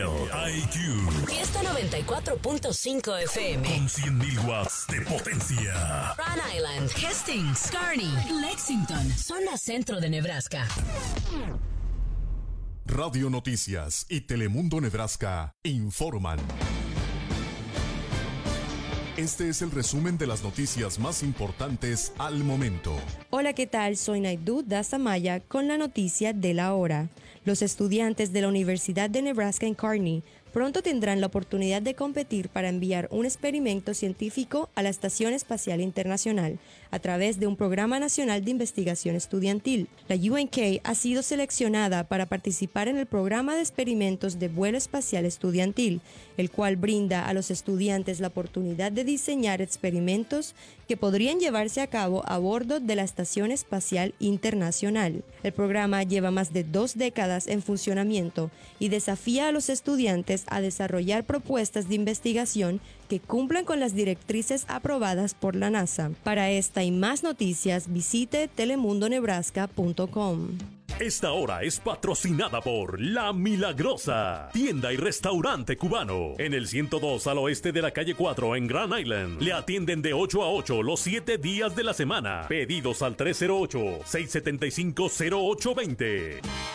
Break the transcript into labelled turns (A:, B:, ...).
A: IQ.
B: Fiesta 94.5 FM.
A: Con 100.000 watts de potencia.
B: Rhode Island, Hastings, Kearney, Lexington, zona centro de Nebraska.
C: Radio Noticias y Telemundo Nebraska informan. Este es el resumen de las noticias más importantes al momento.
D: Hola, ¿qué tal? Soy Naidu Dasamaya con la noticia de la hora. Los estudiantes de la Universidad de Nebraska en Kearney pronto tendrán la oportunidad de competir para enviar un experimento científico a la Estación Espacial Internacional a través de un programa nacional de investigación estudiantil. La UNK ha sido seleccionada para participar en el programa de experimentos de vuelo espacial estudiantil, el cual brinda a los estudiantes la oportunidad de diseñar experimentos que podrían llevarse a cabo a bordo de la Estación Espacial Internacional. El programa lleva más de 2 décadas en funcionamiento y desafía a los estudiantes a desarrollar propuestas de investigación que cumplan con las directrices aprobadas por la NASA. Para esta y más noticias, visite telemundonebraska.com.
A: Esta hora es patrocinada por La Milagrosa, tienda y restaurante cubano. En el 102 al oeste de la calle 4 en Grand Island. Le atienden de 8 a 8 los 7 días de la semana. Pedidos al 308-675-0820.